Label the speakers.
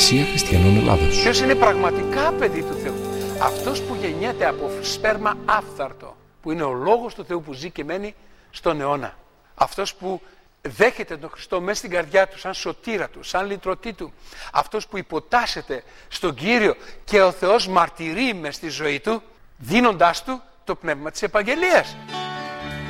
Speaker 1: Εκκλησία Χριστιανών Ελλάδος.
Speaker 2: Ποιος είναι πραγματικά παιδί του Θεού? Αυτός που γεννιέται από σπέρμα άφθαρτο, που είναι ο Λόγος του Θεού που ζει και μένει στον αιώνα. Αυτός που δέχεται τον Χριστό μέσα στην καρδιά του σαν σωτήρα του, σαν λυτρωτή του. Αυτός που υποτάσσεται στον Κύριο και ο Θεός μαρτυρεί μες στη ζωή του, δίνοντάς του το πνεύμα της επαγγελίας.